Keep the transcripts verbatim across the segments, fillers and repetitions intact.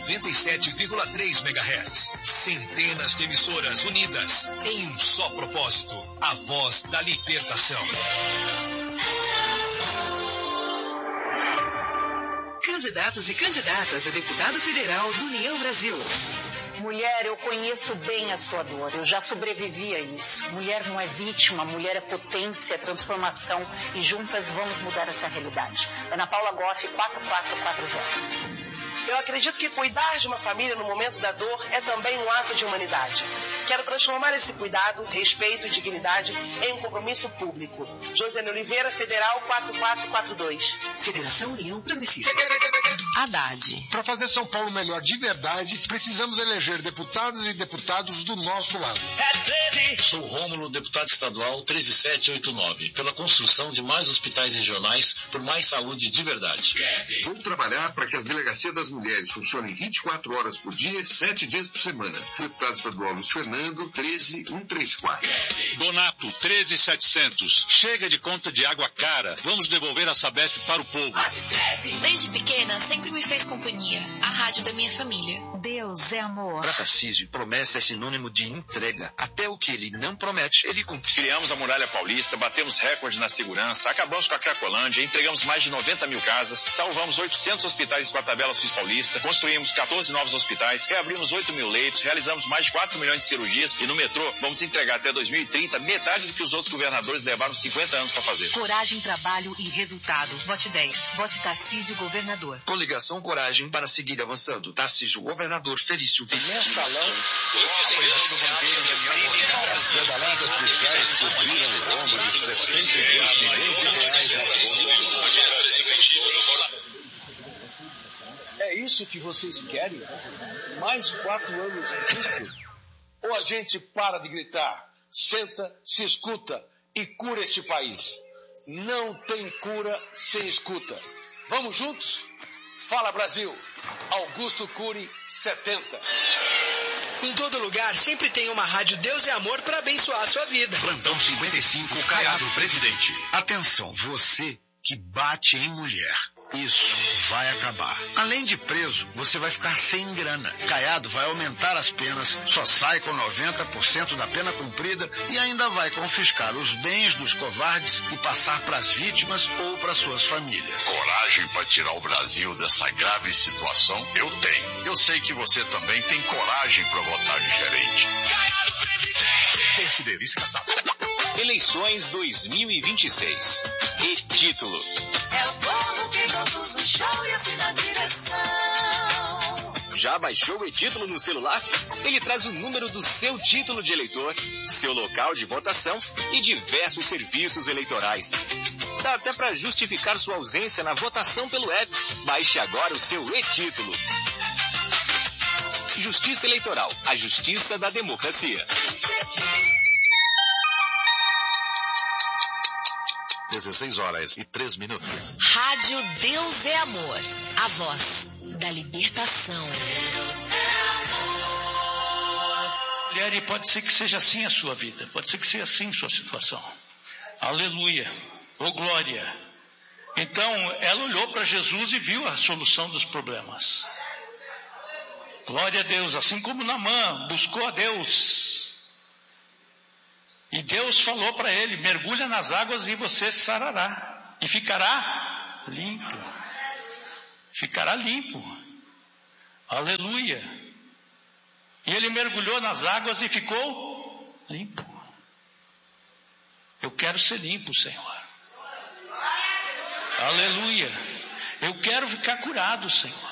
noventa e sete vírgula três megahertz. Centenas de emissoras unidas em um só propósito. A voz da libertação. Candidatos e candidatas a deputado federal do União Brasil. Mulher, eu conheço bem a sua dor, eu já sobrevivi a isso. Mulher não é vítima, mulher é potência, é transformação e juntas vamos mudar essa realidade. Ana Paula Goff, quatro quatro quatro zero. Eu acredito que cuidar de uma família no momento da dor é também um ato de humanidade. Quero transformar esse cuidado, respeito e dignidade em um compromisso público. Josiane Oliveira, Federal quatro quatro quatro dois. Federação União Progressista. Haddad. Para fazer São Paulo melhor de verdade, precisamos eleger deputadas e deputados do nosso lado. Sou Rômulo, deputado estadual treze mil setecentos e oitenta e nove, pela construção de mais hospitais regionais por mais saúde de verdade. Vou trabalhar para que as delegacias das mulheres funcionem vinte e quatro horas por dia, sete dias por semana. Deputado estadual Luiz Fernando, treze mil cento e trinta e quatro. Donato, treze mil e setecentos. Chega de conta de água cara. Vamos devolver a Sabesp para o povo. Desde pequena, sempre me fez companhia. A rádio da minha família. Deus é amor. Para Tarcísio, promessa é sinônimo de entrega. Até o que ele não promete, ele cumpre. Criamos a Muralha Paulista, batemos recorde na segurança, acabamos com a Cracolândia, entregamos mais de noventa mil casas, salvamos oitocentos hospitais com a tabela Suíça Paulista, construímos quatorze novos hospitais, reabrimos oito mil leitos, realizamos mais de quatro milhões de cirurgias e no metrô vamos entregar até dois mil e trinta metade do que os outros governadores levaram cinquenta anos para fazer. Coragem, trabalho e resultado. Vote dez. Vote Tarcísio, governador. Coligação Coragem para seguir avançando. Tarcísio, governador. Felício, vice. Mensalão. A prisão do banqueiro Daniel As pedaladas fiscais subiram o rombo de sessenta e dois milhões de reais. É isso que vocês querem? Mais quatro anos disso? Ou a gente para de gritar, senta, se escuta e cura este país? Não tem cura sem escuta. Vamos juntos? Fala Brasil! Augusto Cury, setenta. Em todo lugar sempre tem uma rádio Deus é Amor para abençoar a sua vida. Plantão cinquenta e cinco, Caiado Presidente. Atenção, você que bate em mulher. Isso vai acabar. Além de preso, você vai ficar sem grana. Caiado vai aumentar as penas, só sai com noventa por cento da pena cumprida e ainda vai confiscar os bens dos covardes e passar para as vítimas ou para suas famílias. Coragem para tirar o Brasil dessa grave situação? Eu tenho. Eu sei que você também tem coragem para votar diferente. Caiado Presidente. P S D, vice-caçado. Eleições dois mil e vinte e seis. E título. É o povo que conduz o show e assim na direção. Já baixou o e-título no celular? Ele traz o número do seu título de eleitor, seu local de votação e diversos serviços eleitorais. Dá até para justificar sua ausência na votação pelo app. Baixe agora o seu e-título. Justiça Eleitoral, a justiça da democracia. dezesseis horas e três minutos. Rádio Deus é Amor, a voz da libertação. Mulher, e pode ser que seja assim a sua vida, pode ser que seja assim a sua situação. Aleluia, ô glória. Então, ela olhou para Jesus e viu a solução dos problemas. Glória a Deus, assim como Naamã buscou a Deus. E Deus falou para ele, mergulha nas águas e você sarará. E ficará limpo. Ficará limpo. Aleluia. E ele mergulhou nas águas e ficou limpo. Eu quero ser limpo, Senhor. Aleluia. Eu quero ficar curado, Senhor.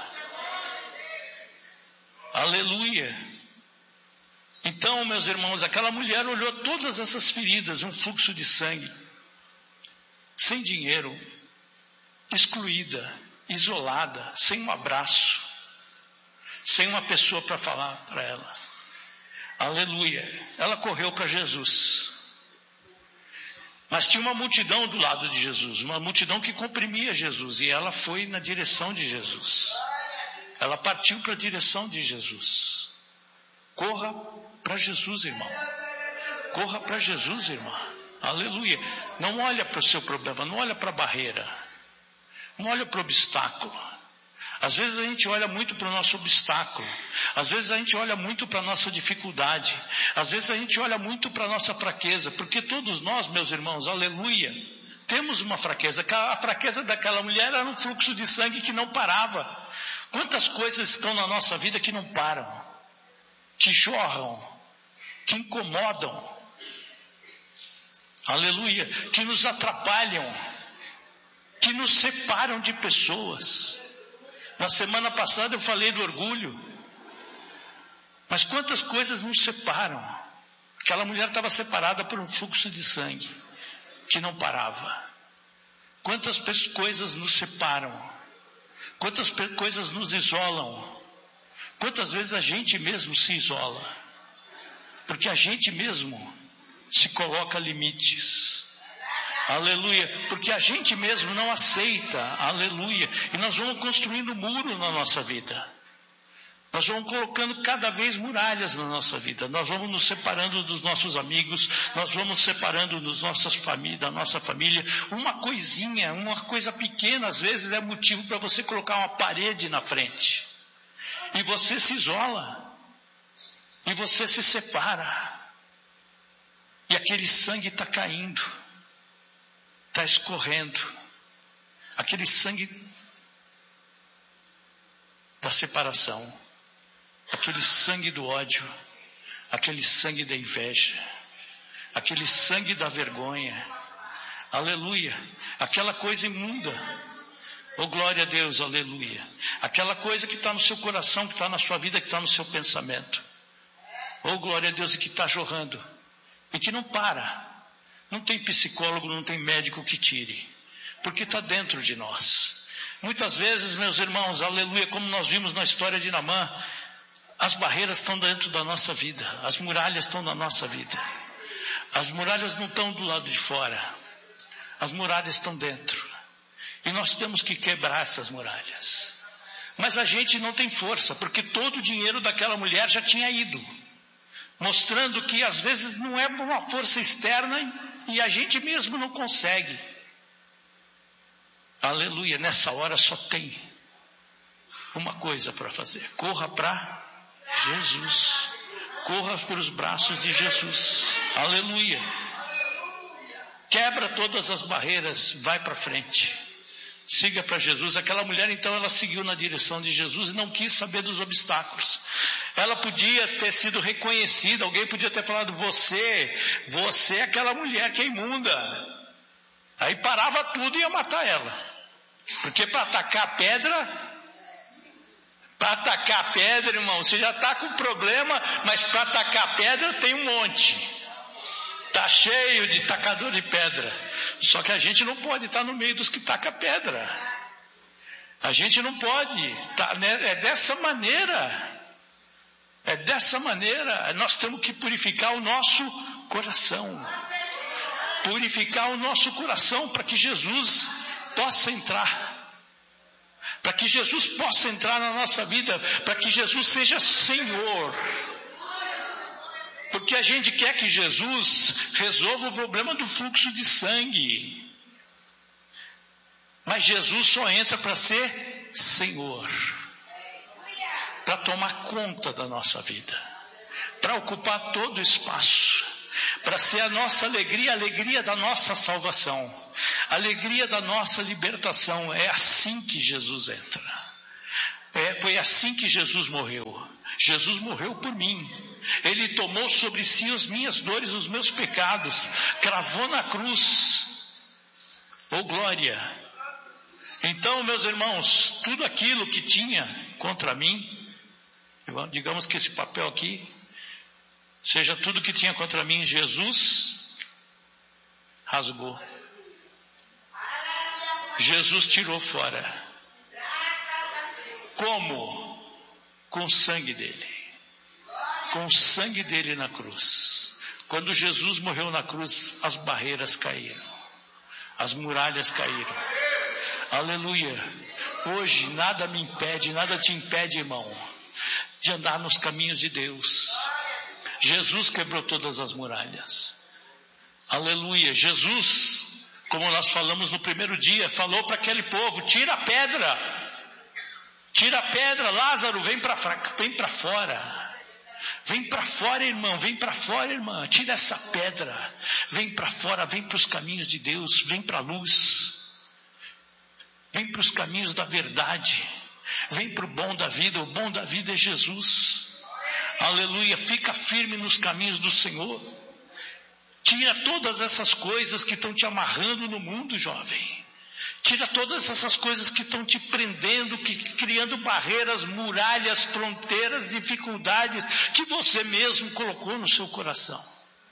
Aleluia. Então, meus irmãos, aquela mulher olhou todas essas feridas, um fluxo de sangue, sem dinheiro, excluída, isolada, sem um abraço, sem uma pessoa para falar para ela. Aleluia. Ela correu para Jesus. Mas tinha uma multidão do lado de Jesus, uma multidão que comprimia Jesus, e ela foi na direção de Jesus. Ela partiu para a direção de Jesus. Corra para Jesus, irmão. Corra para Jesus, irmã. Aleluia. Não olha para o seu problema, não olha para a barreira. Não olha para o obstáculo. Às vezes a gente olha muito para o nosso obstáculo. Às vezes a gente olha muito para a nossa dificuldade. Às vezes a gente olha muito para a nossa fraqueza. Porque todos nós, meus irmãos, aleluia, temos uma fraqueza. A fraqueza daquela mulher era um fluxo de sangue que não parava. Quantas coisas estão na nossa vida que não param, que jorram, que incomodam, aleluia, que nos atrapalham, que nos separam de pessoas. Na semana passada eu falei do orgulho, mas quantas coisas nos separam. Aquela mulher estava separada por um fluxo de sangue que não parava. Quantas coisas nos separam, quantas coisas nos isolam, quantas vezes a gente mesmo se isola, porque a gente mesmo se coloca limites, aleluia, porque a gente mesmo não aceita, aleluia, e nós vamos construindo muro na nossa vida. Nós vamos colocando cada vez muralhas na nossa vida. Nós vamos nos separando dos nossos amigos. Nós vamos separando dos nossas famí- da nossa família. Uma coisinha, uma coisa pequena, às vezes é motivo para você colocar uma parede na frente. E você se isola. E você se separa. E aquele sangue está caindo. Está escorrendo. Aquele sangue da separação. Aquele sangue do ódio, aquele sangue da inveja, aquele sangue da vergonha, aleluia, aquela coisa imunda, oh glória a Deus, aleluia, aquela coisa que está no seu coração, que está na sua vida, que está no seu pensamento, oh glória a Deus, e que está jorrando, e que não para, não tem psicólogo, não tem médico que tire, porque está dentro de nós. Muitas vezes, meus irmãos, aleluia, como nós vimos na história de Naamã, as barreiras estão dentro da nossa vida, as muralhas estão na nossa vida. As muralhas não estão do lado de fora, as muralhas estão dentro. E nós temos que quebrar essas muralhas. Mas a gente não tem força, porque todo o dinheiro daquela mulher já tinha ido. Mostrando que às vezes não é uma força externa e a gente mesmo não consegue. Aleluia, nessa hora só tem uma coisa para fazer. Corra para Jesus. Corra para os braços de Jesus. Aleluia. Quebra todas as barreiras, vai para frente. Siga para Jesus. Aquela mulher então ela seguiu na direção de Jesus e não quis saber dos obstáculos. Ela podia ter sido reconhecida, alguém podia ter falado, você, você é aquela mulher que é imunda. Aí parava tudo e ia matar ela. Porque para atacar a pedra, para atacar a pedra, irmão, você já está com problema, mas para atacar a pedra tem um monte. Está cheio de tacador de pedra. Só que a gente não pode estar no meio dos que tacam pedra. A gente não pode. Tá, né? É dessa maneira. É dessa maneira. Nós temos que purificar o nosso coração. Purificar o nosso coração para que Jesus possa entrar. Para que Jesus possa entrar na nossa vida. Para que Jesus seja Senhor. Porque a gente quer que Jesus resolva o problema do fluxo de sangue. Mas Jesus só entra para ser Senhor. Para tomar conta da nossa vida. Para ocupar todo o espaço. Para ser a nossa alegria, a alegria da nossa salvação. A alegria da nossa libertação. É assim que Jesus entra. É, foi assim que Jesus morreu. Jesus morreu por mim. Ele tomou sobre si as minhas dores, os meus pecados. Cravou na cruz. Oh glória! Então, meus irmãos, tudo aquilo que tinha contra mim, digamos que esse papel aqui, seja tudo que tinha contra mim, Jesus rasgou. Jesus tirou fora. Como? Com o sangue dele. Com o sangue dele na cruz. Quando Jesus morreu na cruz, as barreiras caíram. As muralhas caíram. Aleluia. Hoje nada me impede, nada te impede, irmão, de andar nos caminhos de Deus. Jesus quebrou todas as muralhas. Aleluia. Jesus, como nós falamos no primeiro dia, falou para aquele povo, tira a pedra. Tira a pedra, Lázaro, vem para vem para fora. Vem para fora, irmão, vem para fora, irmã. Tira essa pedra. Vem para fora, vem para os caminhos de Deus, vem para a luz. Vem para os caminhos da verdade. Vem para o bom da vida. O bom da vida é Jesus. Aleluia. Fica firme nos caminhos do Senhor. Tira todas essas coisas que estão te amarrando no mundo, jovem. Tira todas essas coisas que estão te prendendo, que, criando barreiras, muralhas, fronteiras, dificuldades que você mesmo colocou no seu coração.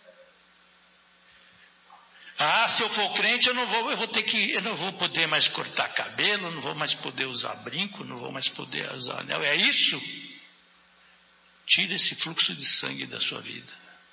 Ah, se eu for crente, eu não vou, eu vou ter que, eu não vou poder mais cortar cabelo, não vou mais poder usar brinco, não vou mais poder usar anel. É isso? Tira esse fluxo de sangue da sua vida.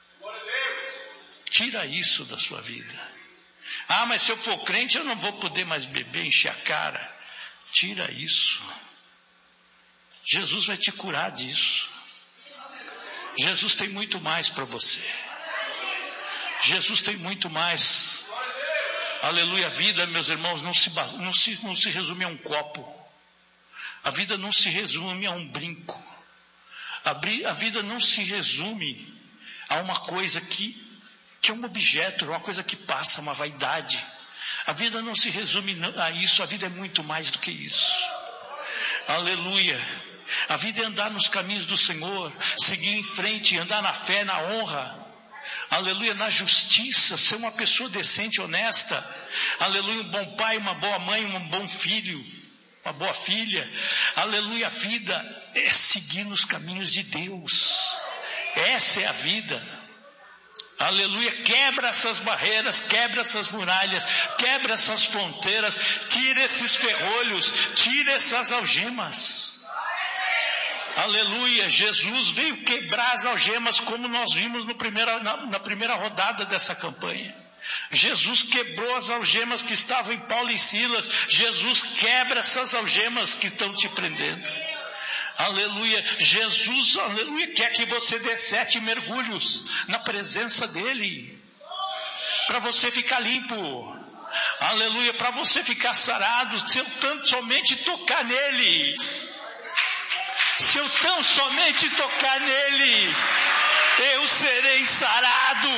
Tira isso da sua vida. Ah, mas se eu for crente, eu não vou poder mais beber, encher a cara. Tira isso. Jesus vai te curar disso. Jesus tem muito mais para você. Jesus tem muito mais. Aleluia. A vida, meus irmãos, não se, não se, não se resume a um copo. A vida não se resume a um brinco. A, a vida não se resume a uma coisa que que é um objeto, uma coisa que passa, uma vaidade. A vida não se resume a isso, a vida é muito mais do que isso. Aleluia. A vida é andar nos caminhos do Senhor, seguir em frente, andar na fé, na honra. Aleluia, na justiça, ser uma pessoa decente, honesta. Aleluia, um bom pai, uma boa mãe, um bom filho, uma boa filha. Aleluia, a vida é seguir nos caminhos de Deus. Essa é a vida. Aleluia, quebra essas barreiras, quebra essas muralhas, quebra essas fronteiras, tira esses ferrolhos, tira essas algemas. Aleluia, Jesus veio quebrar as algemas como nós vimos no primeira, na, na primeira rodada dessa campanha. Jesus quebrou as algemas que estavam em Paulo e Silas. Jesus quebra essas algemas que estão te prendendo. Aleluia, Jesus, aleluia, quer que você dê sete mergulhos na presença dEle, para você ficar limpo, aleluia, para você ficar sarado, se eu tão somente tocar nele, se eu tão somente tocar nele, eu serei sarado,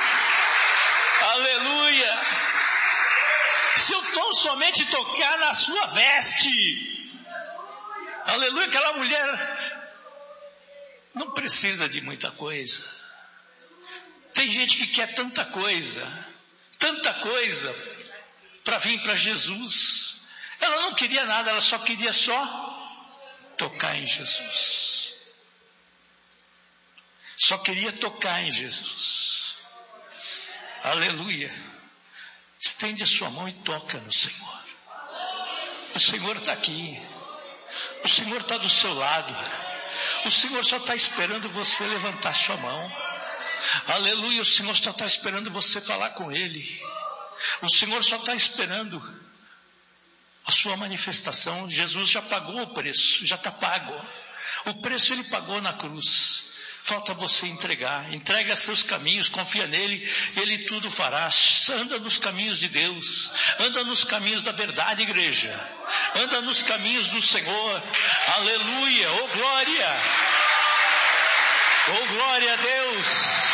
aleluia, se eu tão somente tocar na sua veste, aleluia, aquela mulher não precisa de muita coisa. Tem gente que quer tanta coisa, tanta coisa para vir para Jesus. Ela não queria nada, ela só queria só tocar em Jesus. Só queria tocar em Jesus. Aleluia. Estende a sua mão e toca no Senhor. O Senhor está aqui. O Senhor está do seu lado. O Senhor só está esperando você levantar sua mão. Aleluia, o Senhor só está esperando você falar com Ele. O Senhor só está esperando a sua manifestação. Jesus já pagou o preço, já está pago. O preço Ele pagou na cruz. Falta você entregar. Entrega seus caminhos, confia nele, Ele tudo fará. Anda nos caminhos de Deus. Anda nos caminhos da verdade, igreja. Anda nos caminhos do Senhor. Aleluia, oh glória. Oh glória a Deus.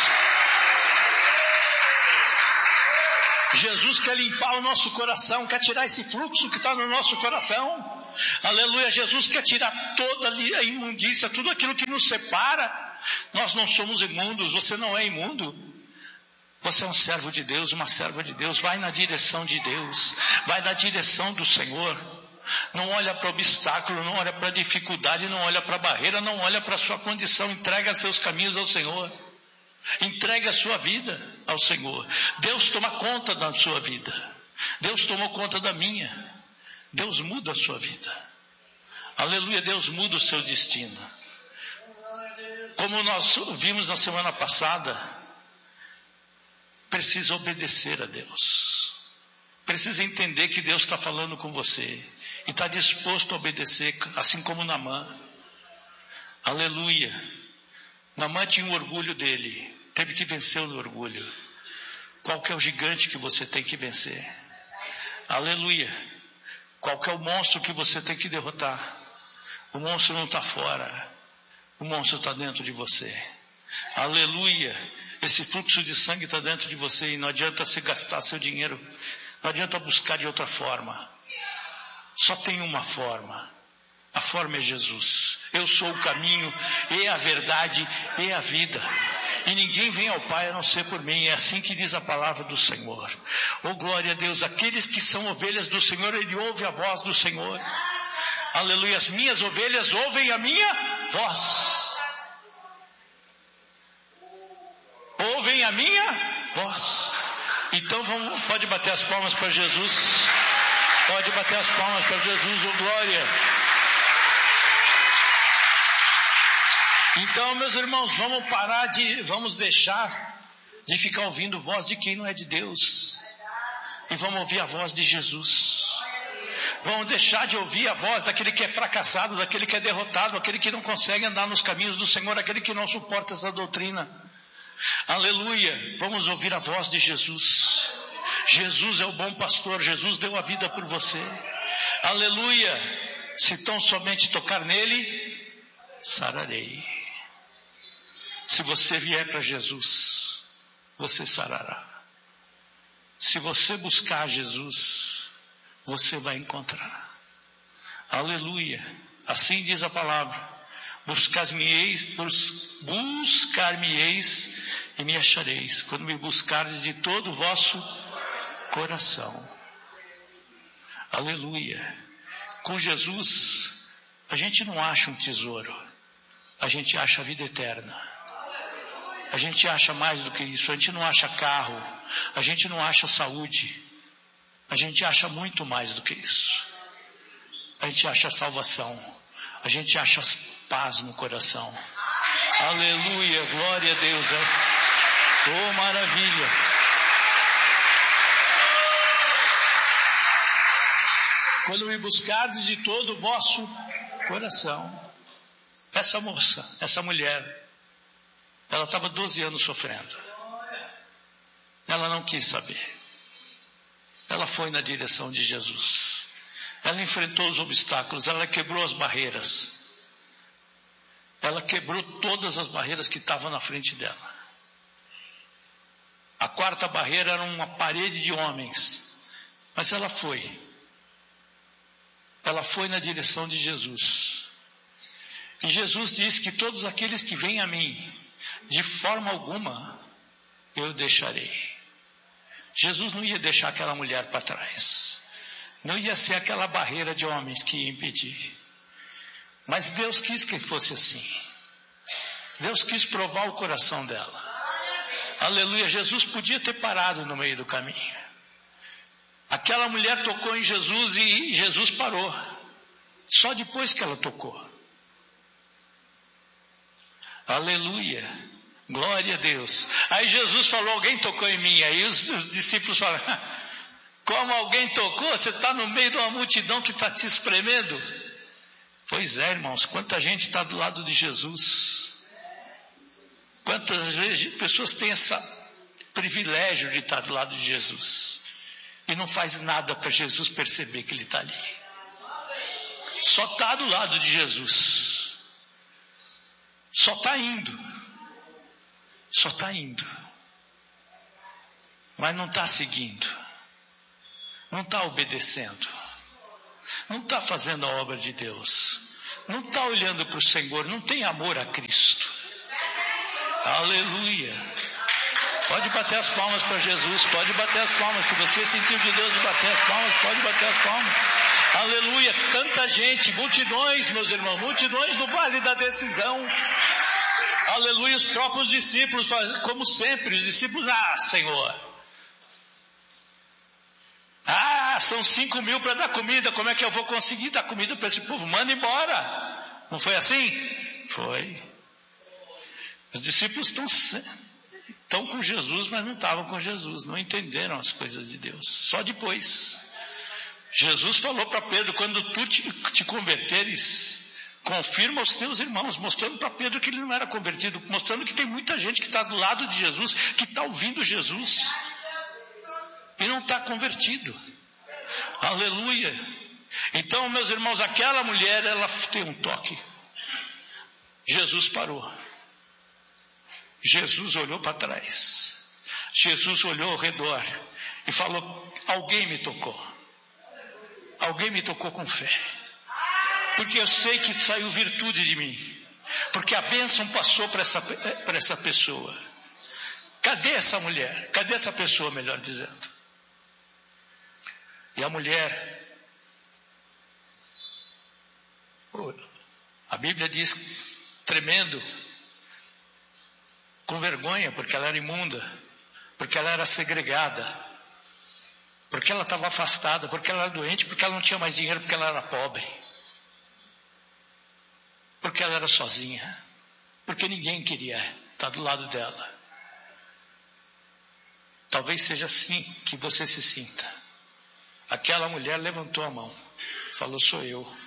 Jesus quer limpar o nosso coração, quer tirar esse fluxo que está no nosso coração. Aleluia, Jesus quer tirar toda a imundícia, tudo aquilo que nos separa. Nós não somos imundos, você não é imundo. Você é um servo de Deus, uma serva de Deus. Vai na direção de Deus, vai na direção do Senhor. Não olha para o obstáculo, não olha para a dificuldade, não olha para a barreira, não olha para a sua condição. Entrega seus caminhos ao Senhor. Entrega a sua vida ao Senhor. Deus toma conta da sua vida. Deus tomou conta da minha. Deus muda a sua vida. Aleluia, Deus muda o seu destino. Como nós vimos na semana passada, precisa obedecer a Deus. Precisa entender que Deus está falando com você. E está disposto a obedecer, assim como Naamã. Aleluia. Naamã tinha um orgulho dele. Teve que vencer o orgulho. Qual que é o gigante que você tem que vencer? Aleluia. Qual que é o monstro que você tem que derrotar? O monstro não está fora. O monstro está dentro de você. Aleluia. Esse fluxo de sangue está dentro de você e não adianta você gastar seu dinheiro. Não adianta buscar de outra forma. Só tem uma forma. A forma é Jesus. Eu sou o caminho e a verdade e a vida. E ninguém vem ao Pai a não ser por mim. É assim que diz a palavra do Senhor. Oh, glória a Deus. Aqueles que são ovelhas do Senhor, ele ouve a voz do Senhor. Aleluia. As minhas ovelhas ouvem a minha voz. Ouvem a minha voz. Então vamos, pode bater as palmas para Jesus. Pode bater as palmas para Jesus, oh glória. Então, meus irmãos, vamos parar de, vamos deixar de ficar ouvindo voz de quem não é de Deus. E vamos ouvir a voz de Jesus. Vamos deixar de ouvir a voz daquele que é fracassado, daquele que é derrotado, daquele que não consegue andar nos caminhos do Senhor, daquele que não suporta essa doutrina. Aleluia. Vamos ouvir a voz de Jesus. Jesus é o bom pastor. Jesus deu a vida por você. Aleluia. Se tão somente tocar nele, sararei. Se você vier para Jesus, você sarará. Se você buscar Jesus, você vai encontrar. Aleluia. Assim diz a palavra. Buscar-me-eis, buscar-me-eis e me achareis, quando me buscardes de todo o vosso coração. Aleluia. Com Jesus, a gente não acha um tesouro, a gente acha a vida eterna. A gente acha mais do que isso. A gente não acha carro, a gente não acha saúde, a gente acha muito mais do que isso. A gente acha salvação, a gente acha paz no coração. Aleluia, glória a Deus. Oh, maravilha. Quando me buscardes de todo o vosso coração. Essa moça, essa mulher, ela estava doze anos sofrendo. Ela não quis saber. Ela foi na direção de Jesus. Ela enfrentou os obstáculos, ela quebrou as barreiras. Ela quebrou todas as barreiras que estavam na frente dela. A quarta barreira era uma parede de homens. Mas ela foi. Ela foi na direção de Jesus. E Jesus disse que todos aqueles que vêm a mim, de forma alguma, eu deixarei. Jesus não ia deixar aquela mulher para trás. Não ia ser aquela barreira de homens que ia impedir. Mas Deus quis que fosse assim. Deus quis provar o coração dela. Aleluia. Jesus podia ter parado no meio do caminho. Aquela mulher tocou em Jesus e Jesus parou. Só depois que ela tocou. Aleluia. Glória a Deus. Aí Jesus falou, alguém tocou em mim. Aí os, os discípulos falaram, como alguém tocou? Você está no meio de uma multidão que está te espremendo. Pois é, irmãos, quanta gente está do lado de Jesus. Quantas vezes pessoas têm esse privilégio de estar do lado de Jesus. E não faz nada para Jesus perceber que ele está ali. Só está do lado de Jesus. Só está indo. Só está indo. Mas não está seguindo. Não está obedecendo. Não está fazendo a obra de Deus. Não está olhando para o Senhor. Não tem amor a Cristo. Aleluia. Pode bater as palmas para Jesus. Pode bater as palmas. Se você sentiu de Deus de bater as palmas, pode bater as palmas. Aleluia. Tanta gente, multidões, meus irmãos, multidões no vale da decisão. Aleluia. Os próprios discípulos, como sempre, os discípulos, ah, Senhor. Ah, são cinco mil para dar comida. Como é que eu vou conseguir dar comida para esse povo? Manda embora. Não foi assim? Foi. Os discípulos estão, estão com Jesus, mas não estavam com Jesus. Não entenderam as coisas de Deus. Só depois. Jesus falou para Pedro, quando tu te, te converteres, confirma aos teus irmãos, mostrando para Pedro que ele não era convertido, mostrando que tem muita gente que está do lado de Jesus, que está ouvindo Jesus. E não está convertido. Aleluia. Então, meus irmãos, aquela mulher, ela tem um toque. Jesus parou. Jesus olhou para trás. Jesus olhou ao redor e falou: alguém me tocou. Alguém me tocou com fé. Porque eu sei que saiu virtude de mim. Porque a bênção passou para essa, para essa pessoa. Cadê essa mulher? Cadê essa pessoa, melhor dizendo? E a mulher, a Bíblia diz, tremendo, com vergonha, porque ela era imunda, porque ela era segregada, porque ela estava afastada, porque ela era doente, porque ela não tinha mais dinheiro, porque ela era pobre, porque ela era sozinha, porque ninguém queria estar do lado dela. Talvez seja assim que você se sinta. Aquela mulher levantou a mão, falou: sou eu.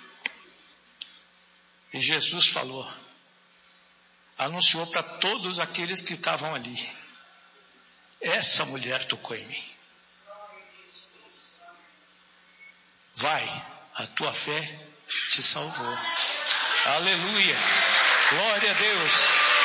E Jesus falou, anunciou para todos aqueles que estavam ali: essa mulher tocou em mim. Vai, a tua fé te salvou. Aleluia, glória a Deus.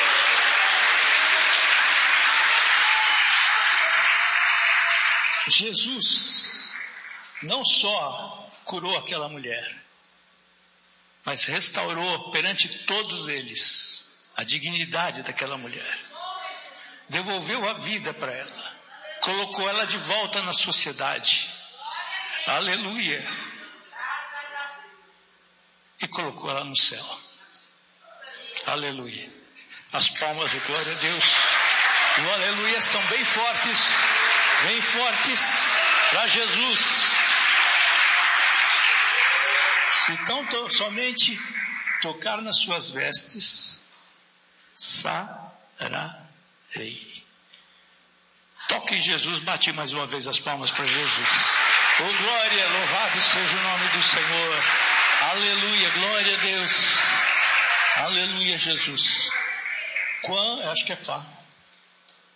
Jesus não só curou aquela mulher, mas restaurou perante todos eles a dignidade daquela mulher. Devolveu a vida para ela. Colocou ela de volta na sociedade. Aleluia. E colocou ela no céu. Aleluia. As palmas de glória a Deus. O aleluia são bem fortes. Bem fortes para Jesus. Se tão to- somente tocar nas suas vestes, sararei. Toque em Jesus, bate mais uma vez as palmas para Jesus. Oh glória, louvado seja o nome do Senhor. Aleluia, glória a Deus. Aleluia, Jesus. Quando, acho que é Fá.